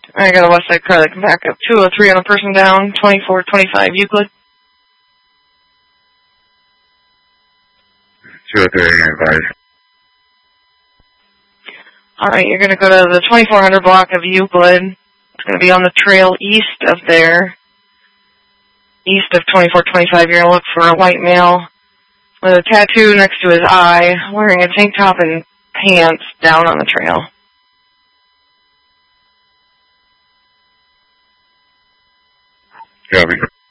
I got a west side car that can back up. 203 on a person down, 2425 Euclid. 203, advise. Alright, you're going to go to the 2400 block of Euclid. It's going to be on the trail east of there. East of 2425, you're going to look for a white male with a tattoo next to his eye, wearing a tank top and pants down on the trail. Copy.